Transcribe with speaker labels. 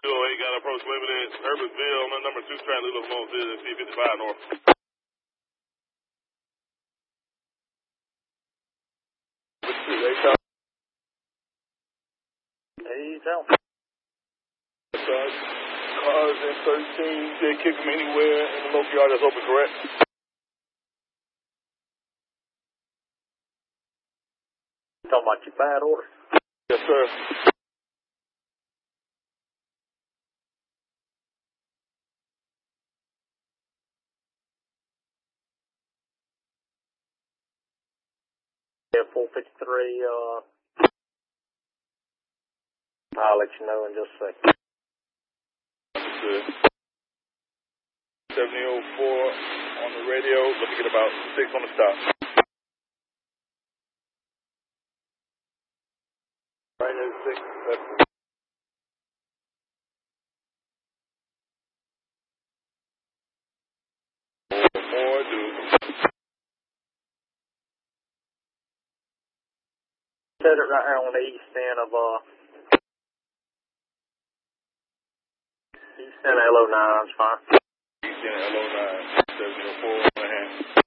Speaker 1: He got approach limited. Herbertsville, number 2, trying to leave us alone, C55 North.
Speaker 2: Cars in 13, they kick them anywhere in the local yard that's open, correct?
Speaker 3: Talking about your bad order?
Speaker 2: Yes, sir.
Speaker 3: Yeah, 453, I'll let you know in just a second.
Speaker 2: Understood. 7004 on the radio, looking at about 6 on the stop. Right at 6. More dude.
Speaker 3: Set it right here on the east end of, east end of LO9 is fine.
Speaker 2: East end of LO9, 7004 on the hand.